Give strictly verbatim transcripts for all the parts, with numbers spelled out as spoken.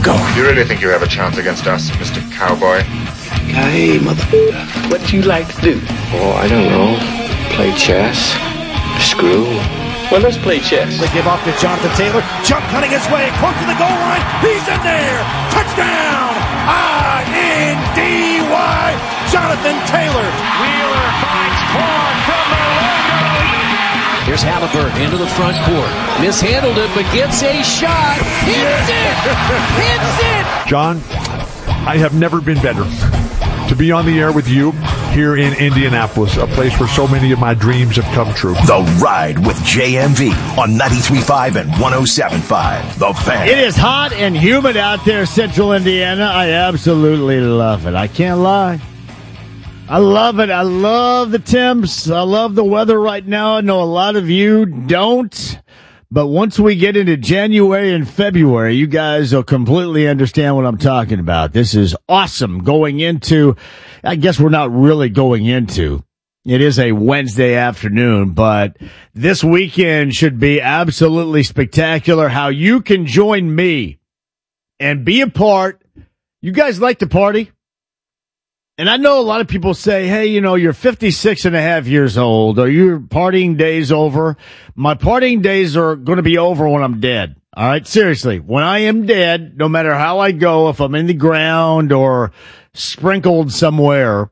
Go. You really think you have a chance against us, Mister Cowboy? Hey, motherfucker. What do you like to do? Oh, I don't know. Play chess. Screw. Well, let's play chess. They give off to Jonathan Taylor. Jump cutting his way close to the goal line. He's in there. Touchdown. I N D Y. Jonathan Taylor. Wheeler finds Clark from the logo. Here's Halliburton into the front court. Mishandled it, but gets a shot. Hits it. Hits it. John, I have never been better to be on the air with you here in Indianapolis, a place where so many of my dreams have come true. The Ride with J M V on ninety-three point five and one oh seven point five. The Fan. It is hot and humid out there, central Indiana. I absolutely love it. I can't lie. I love it. I love the temps. I love the weather right now. I know a lot of you don't. But once we get into January and February, you guys will completely understand what I'm talking about. This is awesome going into, I guess we're not really going into. It is a Wednesday afternoon, but this weekend should be absolutely spectacular. How you can join me and be a part. You guys like to party? And I know a lot of people say, hey, you know, you're fifty-six and a half years old. Are your partying days over? My partying days are going to be over when I'm dead. All right. Seriously. When I am dead, no matter how I go, if I'm in the ground or sprinkled somewhere,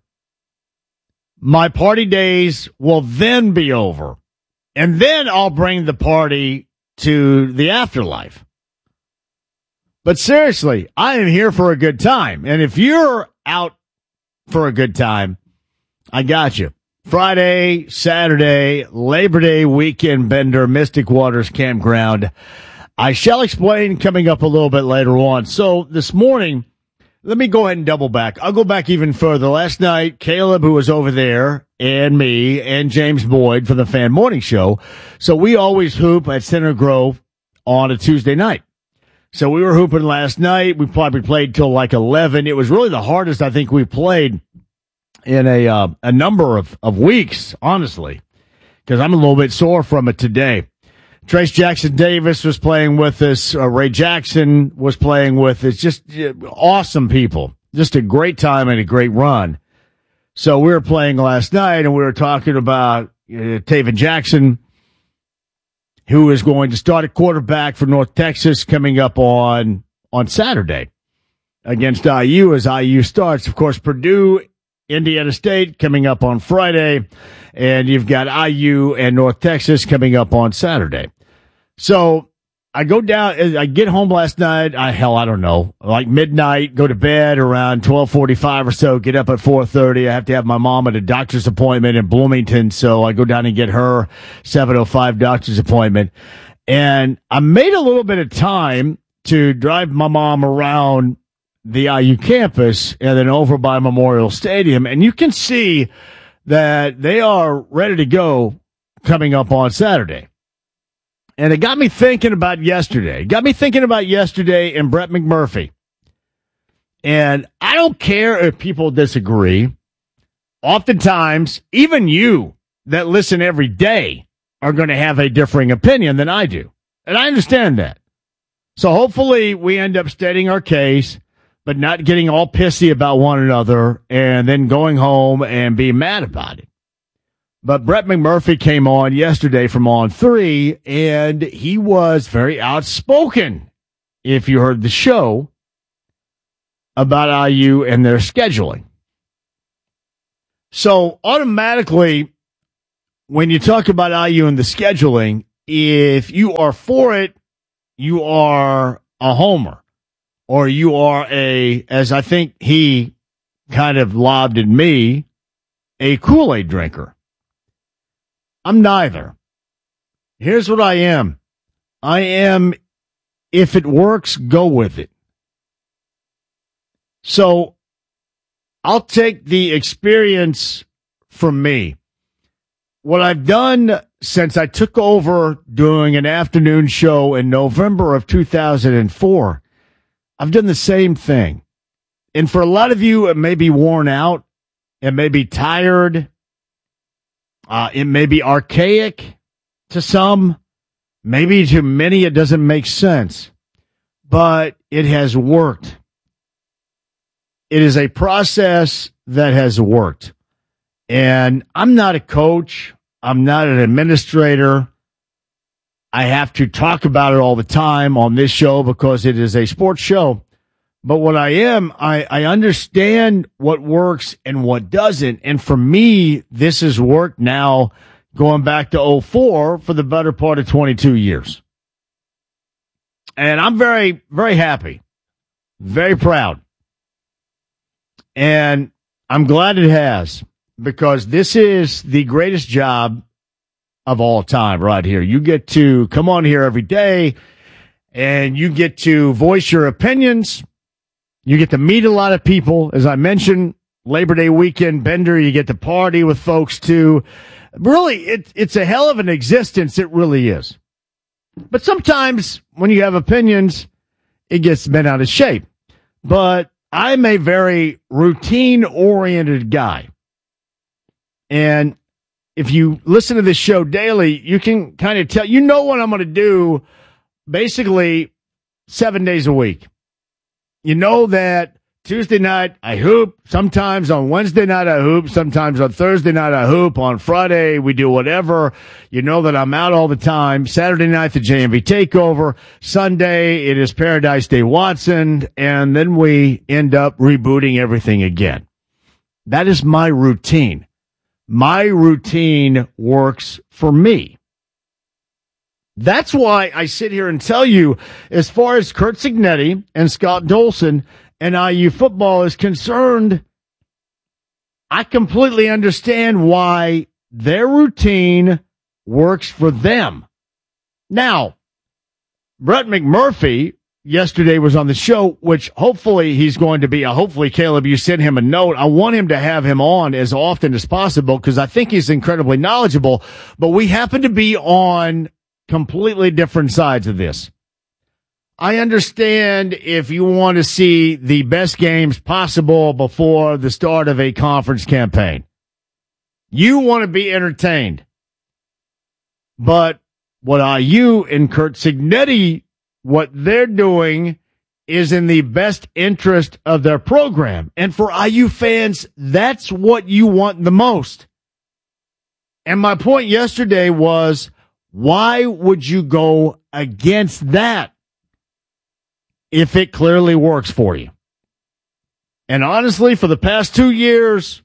my party days will then be over. And then I'll bring the party to the afterlife. But seriously, I am here for a good time. And if you're out for a good time, I got you. Friday, Saturday, Labor Day weekend bender, Mystic Waters Campground. I shall explain coming up a little bit later on. So this morning, let me go ahead and double back. I'll go back even further. Last night, Caleb, who was over there, and me, and James Boyd from the Fan Morning Show. So we always hoop at Center Grove on a Tuesday night. So we were hooping last night. We probably played till like eleven. It was really the hardest I think we played in a uh, a number of, of weeks, honestly, because I'm a little bit sore from it today. Trace Jackson Davis was playing with us. Uh, Ray Jackson was playing with us. Just uh, awesome people. Just a great time and a great run. So we were playing last night, and we were talking about uh, Taven Jackson, who is going to start at quarterback for North Texas coming up on on Saturday against I U as I U starts. Of course, Purdue, Indiana State coming up on Friday, and you've got I U and North Texas coming up on Saturday. So I go down, I get home last night, I hell, I don't know, like midnight, go to bed around twelve forty-five or so, get up at four thirty. I have to have my mom at a doctor's appointment in Bloomington, so I go down and get her seven oh five doctor's appointment. And I made a little bit of time to drive my mom around the I U campus and then over by Memorial Stadium, and you can see that they are ready to go coming up on Saturday. And it got me thinking about yesterday. It got me thinking about yesterday and Brett McMurphy. And I don't care if people disagree. Oftentimes, even you that listen every day are going to have a differing opinion than I do. And I understand that. So hopefully we end up stating our case, but not getting all pissy about one another and then going home and being mad about it. But Brett McMurphy came on yesterday from On three, and he was very outspoken, if you heard the show, about I U and their scheduling. So automatically, when you talk about I U and the scheduling, if you are for it, you are a homer. Or you are a, as I think he kind of lobbed at me, a Kool-Aid drinker. I'm neither. Here's what I am. I am, if it works, go with it. So I'll take the experience from me. What I've done since I took over doing an afternoon show in November of two thousand four, I've done the same thing. And for a lot of you, it may be worn out. It may be tired. Uh, it may be archaic to some. Maybe to many, it doesn't make sense. but it has worked. It is a process that has worked. And I'm not a coach. I'm not an administrator. I have to talk about it all the time on this show because it is a sports show. But what I am, I, I understand what works and what doesn't. And for me, this has worked now going back to oh four for the better part of twenty-two years. And I'm very, very happy, very proud. And I'm glad it has, because this is the greatest job of all time right here. You get to come on here every day and you get to voice your opinions. You get to meet a lot of people. As I mentioned, Labor Day weekend bender, you get to party with folks too. Really, it, it's a hell of an existence. It really is. But sometimes when you have opinions, it gets bent out of shape. But I'm a very routine-oriented guy. And if you listen to this show daily, you can kind of tell, you know what I'm going to do basically seven days a week. You know that Tuesday night I hoop. Sometimes on Wednesday night I hoop. Sometimes on Thursday night I hoop. On Friday we do whatever. You know that I'm out all the time. Saturday night the J M V Takeover. Sunday it is Paradise Day Watson. And then we end up rebooting everything again. That is my routine. My routine works for me. That's why I sit here and tell you, as far as Curt Cignetti and Scott Dolson and I U football is concerned, I completely understand why their routine works for them. Now, Brett McMurphy yesterday was on the show, which hopefully he's going to be. Uh, hopefully, Caleb, you sent him a note. I want him to have him on as often as possible because I think he's incredibly knowledgeable. But we happen to be on completely different sides of this. I understand if you want to see the best games possible before the start of a conference campaign. You want to be entertained. But what I U and Curt Cignetti, what they're doing is in the best interest of their program. And for I U fans, that's what you want the most. And my point yesterday was, why would you go against that if it clearly works for you? And honestly, for the past two years,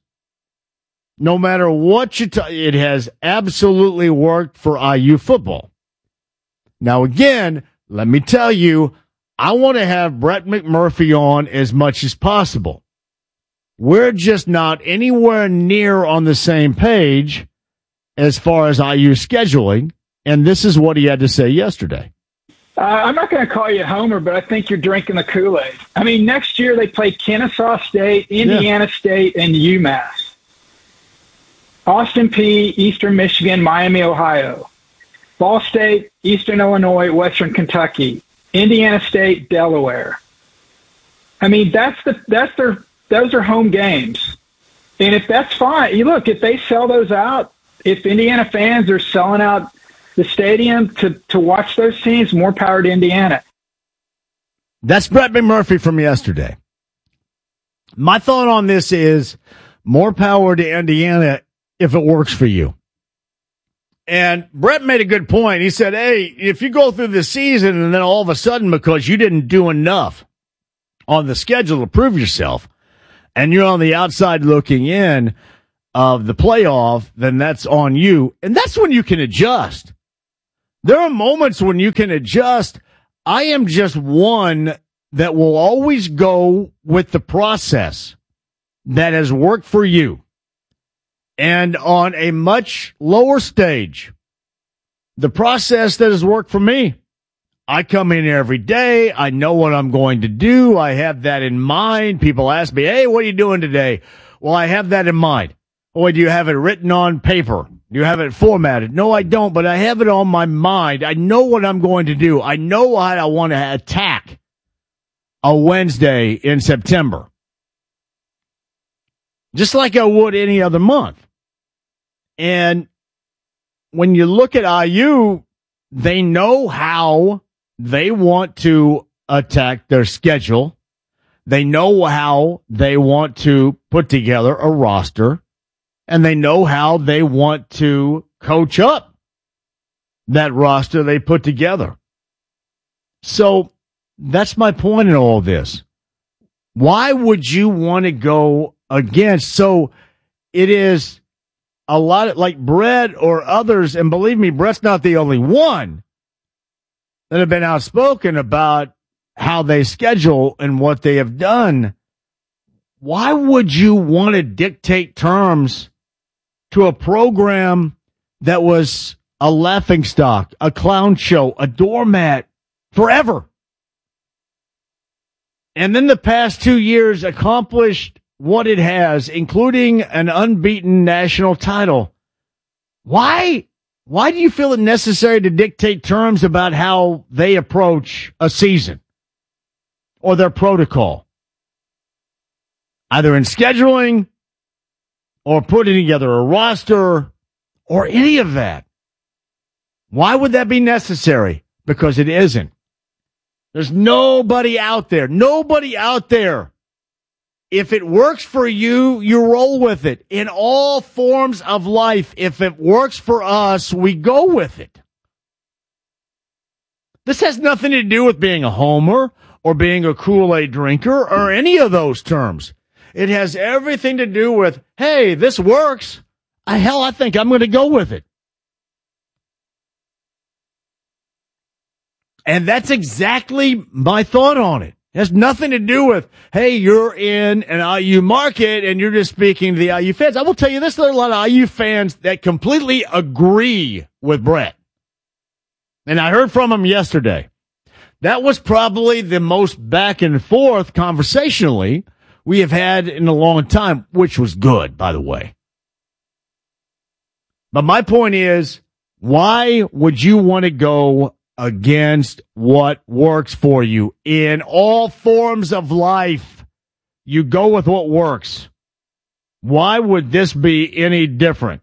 no matter what you t- it has absolutely worked for I U football. Now, again, let me tell you, I want to have Brett McMurphy on as much as possible. We're just not anywhere near on the same page as far as I U scheduling. And this is what he had to say yesterday. Uh, I'm not going to call you a homer, but I think you're drinking the Kool-Aid. I mean, next year they play Kennesaw State, Indiana yeah. State, and UMass. Austin Peay, Eastern Michigan, Miami, Ohio. Ball State, Eastern Illinois, Western Kentucky. Indiana State, Delaware. I mean, that's the that's their those are home games. And if that's fine, you look, if they sell those out, if Indiana fans are selling out the stadium to, to watch those teams, more power to Indiana. That's Brett McMurphy from yesterday. My thought on this is more power to Indiana if it works for you. And Brett made a good point. He said, hey, if you go through the season and then all of a sudden because you didn't do enough on the schedule to prove yourself and you're on the outside looking in of the playoff, then that's on you. And that's when you can adjust. There are moments when you can adjust. I am just one that will always go with the process that has worked for you. And on a much lower stage, the process that has worked for me. I come in every day. I know what I'm going to do. I have that in mind. People ask me, hey, what are you doing today? Well, I have that in mind. Boy, do you have it written on paper? Do you have it formatted? No, I don't, but I have it on my mind. I know what I'm going to do. I know how I want to attack a Wednesday in September. Just like I would any other month. And when you look at I U, they know how they want to attack their schedule. They know how they want to put together a roster, and they know how they want to coach up that roster they put together. So that's my point in all this. Why would you want to go against? So it is a lot of, like Brett or others, and believe me, Brett's not the only one that have been outspoken about how they schedule and what they have done. Why would you want to dictate terms to a program that was a laughingstock, a clown show, a doormat forever? And then the past two years accomplished what it has, including an unbeaten national title. Why, why do you feel it necessary to dictate terms about how they approach a season or their protocol? Either in scheduling or putting together a roster or any of that. Why would that be necessary? Because it isn't. There's nobody out there, nobody out there. If it works for you, you roll with it. In all forms of life, if it works for us, we go with it. This has nothing to do with being a homer or being a Kool-Aid drinker or any of those terms. It has everything to do with, hey, this works. I, hell, I think I'm going to go with it. And that's exactly my thought on it. It has nothing to do with, hey, you're in an I U market and you're just speaking to the I U fans. I will tell you this, there are a lot of I U fans that completely agree with Brett. And I heard from him yesterday. That was probably the most back and forth conversationally we have had in a long time, which was good, by the way. But my point is, why would you want to go against what works for you? In all forms of life, you go with what works. Why would this be any different?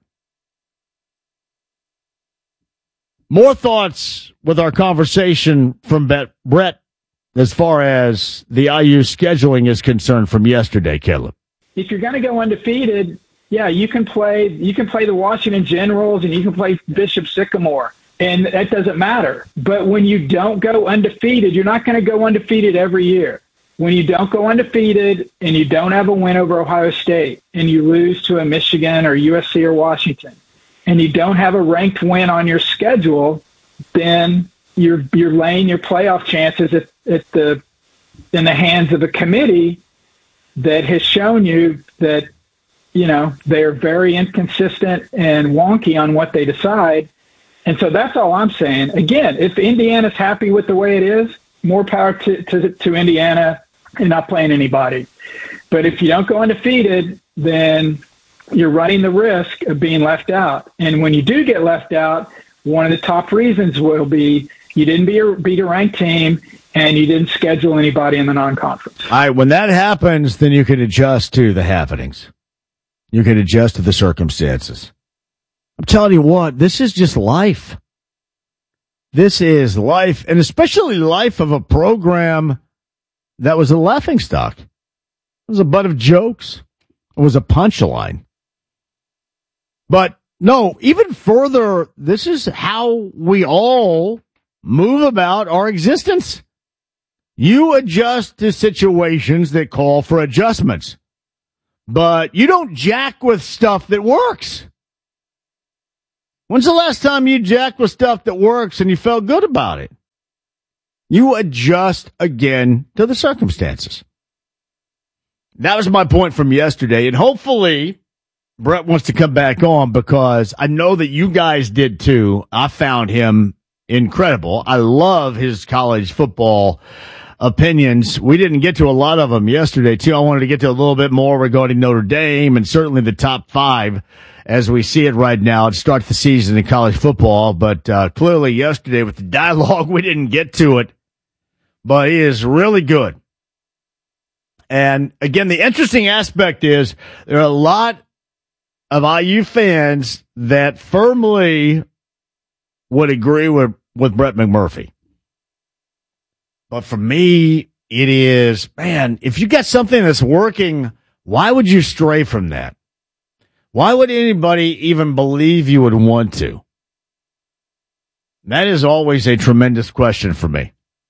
More thoughts with our conversation from Brett as far as the I U scheduling is concerned from yesterday, Caleb. If you're going to go undefeated, yeah, you can play you can play the Washington Generals and you can play Bishop Sycamore, and that doesn't matter. But when you don't go undefeated, you're not going to go undefeated every year. When you don't go undefeated and you don't have a win over Ohio State and you lose to a Michigan or U S C or Washington, and you don't have a ranked win on your schedule, then you're you're laying your playoff chances at, at the in the hands of a committee that has shown you that, you know, they're very inconsistent and wonky on what they decide. And so that's all I'm saying. Again, if Indiana's happy with the way it is, more power to, to, to Indiana and not playing anybody. But if you don't go undefeated, then you're running the risk of being left out. And when you do get left out, one of the top reasons will be you didn't beat a, beat a ranked team and you didn't schedule anybody in the non-conference. All right, when that happens, then you can adjust to the happenings. You can adjust to the circumstances. I'm telling you what, this is just life. This is life, and especially life of a program that was a laughingstock. It was a butt of jokes. It was a punchline. But no, even further, this is how we all move about our existence. You adjust to situations that call for adjustments, but you don't jack with stuff that works. When's the last time you jacked with stuff that works and you felt good about it? You adjust again to the circumstances. That was my point from yesterday, and hopefully Brett wants to come back on because I know that you guys did too. I found him incredible. I love his college football opinions. We didn't get to a lot of them yesterday too. I wanted to get to a little bit more regarding Notre Dame and certainly the top five as we see it right now to start the season in college football. But uh, clearly yesterday with the dialogue, we didn't get to it. But he is really good. And again, the interesting aspect is there are a lot of I U fans that firmly would agree with, with Brett McMurphy. But for me, it is, man, if you got something that's working, why would you stray from that? Why would anybody even believe you would want to? That is always a tremendous question for me.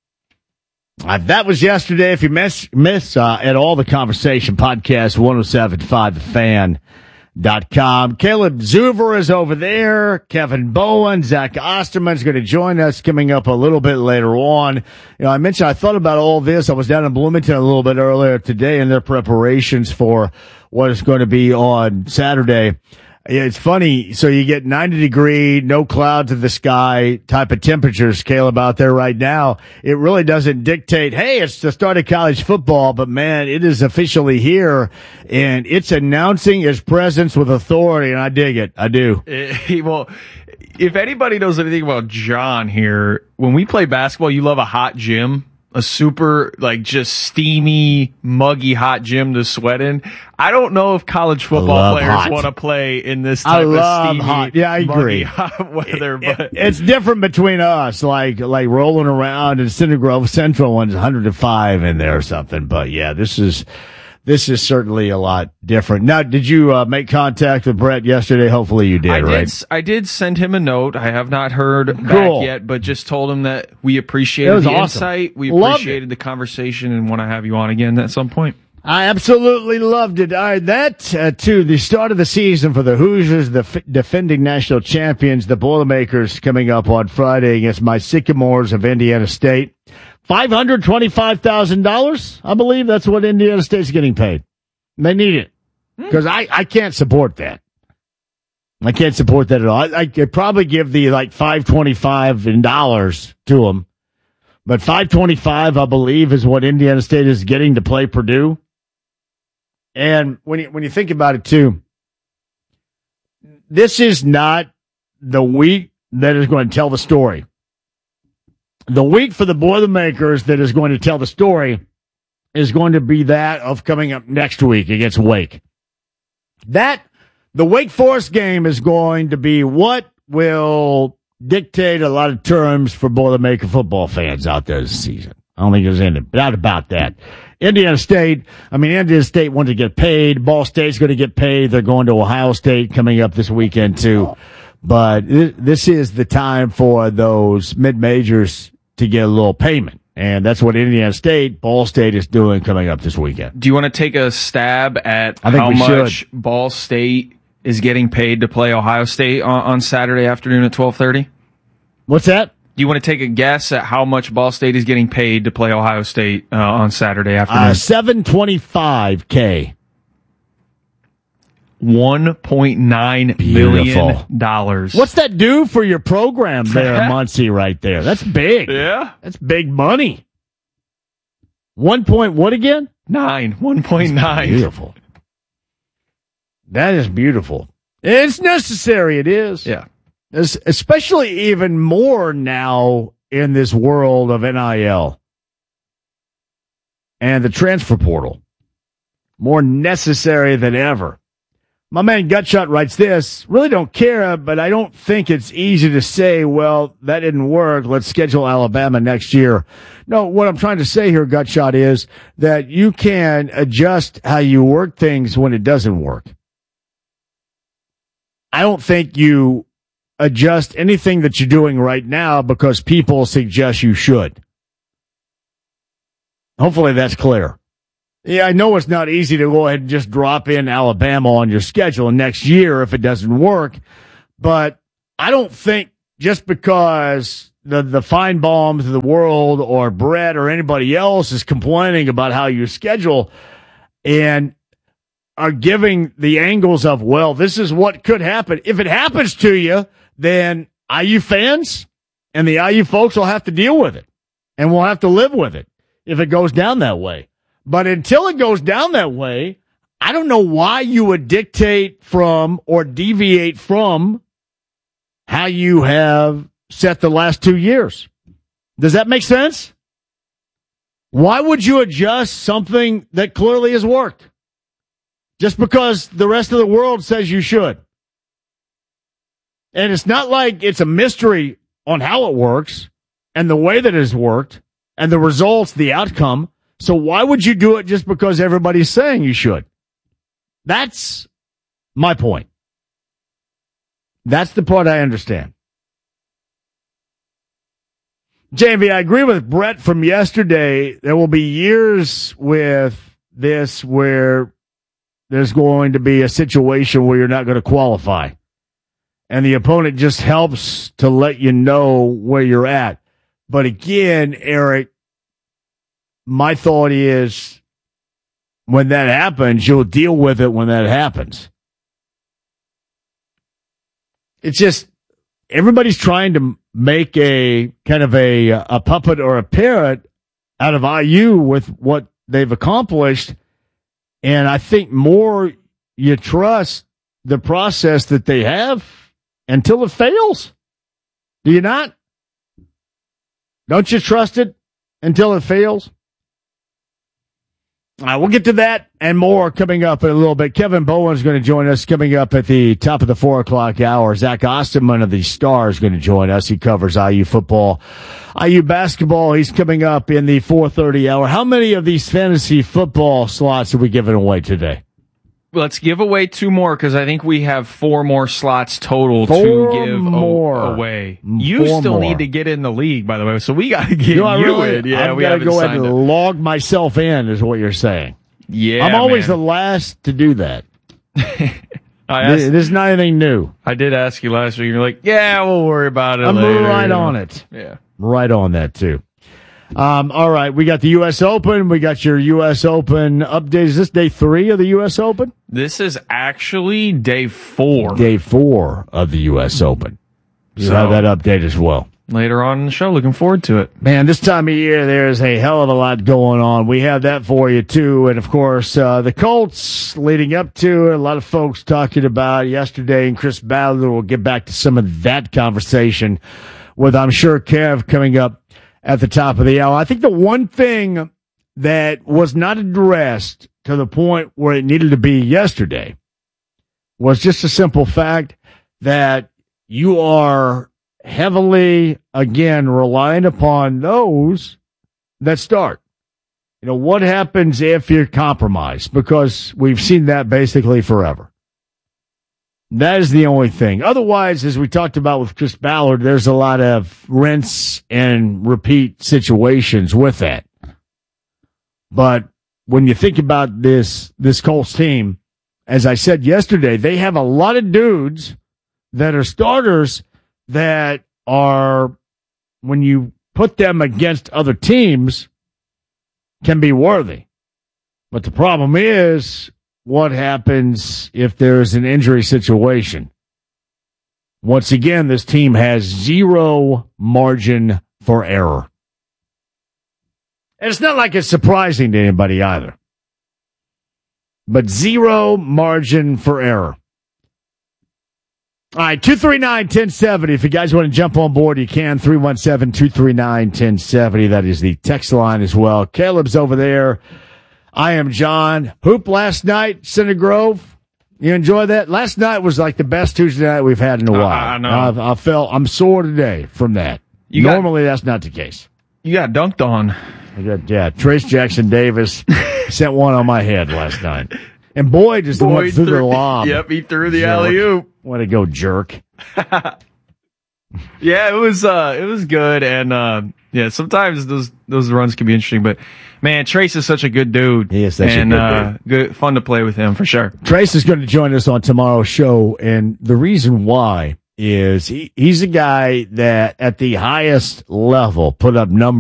Uh, that was yesterday. If you miss, miss uh, at all the conversation, podcast ten seventy-five the fan dot com. Caleb Zuber is over there. Kevin Bowen, Zach Osterman's going to join us coming up a little bit later on. You know, I mentioned I thought about all this. I was down in Bloomington a little bit earlier today in their preparations for what is going to be on Saturday. It's funny. So you get ninety degree, no clouds in the sky type of temperatures, Caleb, out there right now. It really doesn't dictate, hey, it's the start of college football, but man, it is officially here and it's announcing its presence with authority. And I dig it. I do. Uh, well, if anybody knows anything about John here, when we play basketball, you love a hot gym. A super, like, just steamy, muggy, hot gym to sweat in. I don't know if college football players want to play in this type I love of steamy, hot. Yeah, I agree. muggy, hot weather. It, but it, it's different between us, like like rolling around in Cinder Grove Central one's one hundred five in there or something. But yeah, this is this is certainly a lot different. Now, did you uh, make contact with Brett yesterday? Hopefully you did, I right? Did, I did send him a note. I have not heard cool. back yet, but just told him that we appreciated the awesome. insight. We Loved appreciated it. the conversation and want to have you on again at some point. I absolutely loved it. All right, that, uh, too, the start of the season for the Hoosiers, the f- defending national champions, the Boilermakers, coming up on Friday against my Sycamores of Indiana State. five hundred twenty-five thousand dollars, I believe that's what Indiana State's getting paid. They need it because I, I can't support that. I can't support that at all. I, I could probably give the like five twenty-five in dollars to them, but five twenty-five, I believe, is what Indiana State is getting to play Purdue. And when you, when you think about it too, this is not the week that is going to tell the story. The week for the Boilermakers that is going to tell the story is going to be that of coming up next week against Wake. That, the Wake Forest game is going to be what will dictate a lot of terms for Boilermaker football fans out there this season. I don't think there's any doubt about that. Indiana State, I mean, Indiana State wants to get paid. Ball State's going to get paid. They're going to Ohio State coming up this weekend too. But this is the time for those mid-majors to get a little payment. And that's what Indiana State, Ball State is doing coming up this weekend. Do you want to take a stab at I think how we much should. Ball State is getting paid to play Ohio State on, on Saturday afternoon at twelve thirty? What's that? Do you want to take a guess at how much Ball State is getting paid to play Ohio State uh, on Saturday afternoon? Uh, seven twenty-five K. one point nine million dollars. What's that do for your program there, Muncie, right there? That's big. Yeah. That's big money. One point what again? Nine. one point nine. Beautiful. That is beautiful. It's necessary. It is. Yeah. It's especially even more now in this world of N I L and the transfer portal. More necessary than ever. My man Gutshot writes this, really don't care, but I don't think it's easy to say, well, that didn't work. Let's schedule Alabama next year. No, what I'm trying to say here, Gutshot, is that you can adjust how you work things when it doesn't work. I don't think you adjust anything that you're doing right now because people suggest you should. Hopefully that's clear. Yeah, I know it's not easy to go ahead and just drop in Alabama on your schedule next year if it doesn't work, but I don't think just because the, the Feinbaums of the world or Brett or anybody else is complaining about how you schedule and are giving the angles of, well, this is what could happen. If it happens to you, then I U fans and the I U folks will have to deal with it and we'll have to live with it if it goes down that way. But until it goes down that way, I don't know why you would dictate from or deviate from how you have set the last two years. Does that make sense? Why would you adjust something that clearly has worked? Just because the rest of the world says you should. And it's not like it's a mystery on how it works and the way that it has worked. and the results, the outcome. So why would you do it just because everybody's saying you should? That's my point. That's the part I understand. J M V, I agree with Brett from yesterday. There will be years with this where there's going to be a situation where you're not going to qualify. And the opponent just helps to let you know where you're at. But again, Eric, my thought is when that happens, you'll deal with it when that happens. It's just everybody's trying to make a kind of a, a puppet or a parrot out of I U with what they've accomplished. And I think more you trust the process that they have until it fails. Do you not? Don't you trust it until it fails? All right, we'll get to that and more coming up in a little bit. Kevin Bowen is going to join us coming up at the top of the four o'clock hour. Zach Osterman of the Star is going to join us. He covers I U football, I U basketball. He's coming up in the four thirty hour. How many of these fantasy football slots are we giving away today? Let's give away two more because I think we have four more slots total four to give more. A- away. You four still more. need to get in the league, by the way, so we got to get Do I you really? in. Yeah, I've we got to haven't go ahead signed and up. log myself in, is what you're saying. Yeah, I'm always man. the last to do that. I asked, This is not anything new. I did ask you last week. You're like, yeah, we'll worry about it I'm later. right on it. Yeah. Right on that, too. Um, all right, we got the U S Open. We got your U S Open update. Is this day three of the U S Open? This is actually day four. Day four of the U S Open. You So- have that update as well. Later on in the show, looking forward to it. Man, this time of year, there's a hell of a lot going on. We have that for you, too. And, of course, uh, the Colts leading up to it. A lot of folks talking about yesterday, and Chris Ballard will get back to some of that conversation with, I'm sure, Kev coming up at the top of the hour. I think the one thing that was not addressed to the point where it needed to be yesterday was just a simple fact that you are heavily, again, relying upon those that start. You know, what happens if you're compromised? Because we've seen that basically forever. That is the only thing. Otherwise, as we talked about with Chris Ballard, there's a lot of rinse and repeat situations with that. But when you think about this, this Colts team, as I said yesterday, they have a lot of dudes that are starters that are, when you put them against other teams, can be worthy. But the problem is, what happens if there's an injury situation? Once again, this team has zero margin for error. And it's not like it's surprising to anybody either. But zero margin for error. All right, two three nine, one oh seven oh. If you guys want to jump on board, you can. three one seven, two three nine, one oh seven oh. That is the text line as well. Caleb's over there. I am John. Hoop last night, Center Grove. You enjoy that? Last night was like the best Tuesday night we've had in a while. Uh, I know. I've, I felt I'm sore today from that. You got- Normally, that's not the case. You got dunked on. I got, yeah, Trace Jackson Davis sent one on my head last night. And Boyd just Boyd went through threw- the lob. Yep, he threw the Jerk. alley-oop. Way to go, jerk. Yeah, it was uh it was good, and uh yeah, sometimes those those runs can be interesting, but man, Trace is such a good dude. He is such a and, good uh, dude. good fun to play with him for sure. Trace is going to join us on tomorrow's show, and the reason why is he, he's a guy that at the highest level put up numbers